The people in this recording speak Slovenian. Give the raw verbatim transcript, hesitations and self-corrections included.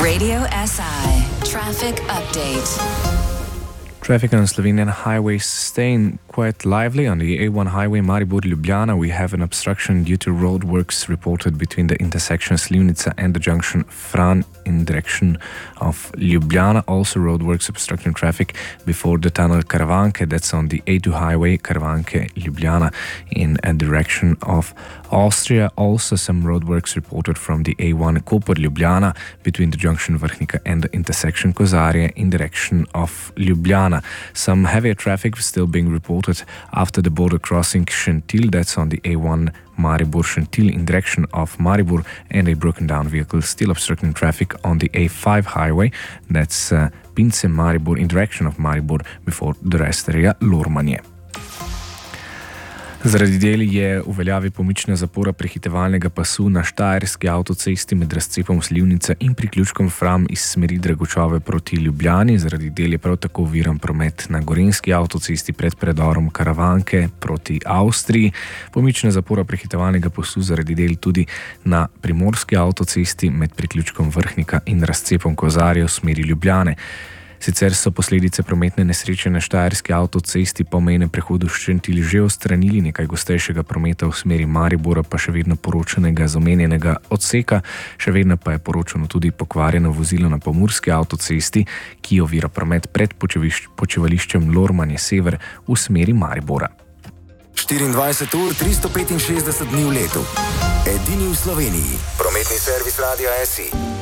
Radio S I Traffic Update. Traffic on Slovenian highways staying quite lively. On the A one highway Maribor-Ljubljana, we have an obstruction due to roadworks reported between the intersection Slivnica and the junction Fran in direction of Ljubljana. Also roadworks obstructing traffic before the tunnel Karavanke, that's on the A two highway Karavanke-Ljubljana in a direction of Austria. Also some roadworks reported from the A one Koper-Ljubljana between the junction Vrhnika and the intersection Kozarje in direction of Ljubljana. Some heavier traffic still being reported after the border crossing Šentilj, that's on the A one Maribor-Šentilj in direction of Maribor, and a broken down vehicle still obstructing traffic on the A five highway, that's uh, Pince-Maribor in direction of Maribor before the rest area Lormanje. Zaradi del je v veljavi pomična zapora prehitevalnega pasu na Štajerski avtocesti med razcepom Slivnica in priključkom Fram iz smeri Dragočove proti Ljubljani. Zaradi del je prav tako oviran promet na Gorenjski avtocesti pred predorom Karavanke proti Avstriji. Pomična zapora prehitevalnega pasu zaradi del tudi na Primorski avtocesti med priključkom Vrhnika in razcepom Kozarje v smeri Ljubljane. Sicer so posledice prometne nesreče na Štajerski avtocesti po mejnem prehodu Šentilj že odstranili, nekaj gostejšega prometa v smeri Maribora pa še vedno poročanega z omenjenega odseka, še vedno pa je poročano tudi pokvarjeno vozilo na Pomurski avtocesti, ki ovira promet pred počivališčem Lormanje sever v smeri Maribora. štiriindvajset ur, tristo petinšestdeset dni v letu. Edini v Sloveniji. Prometni servis Radia S I.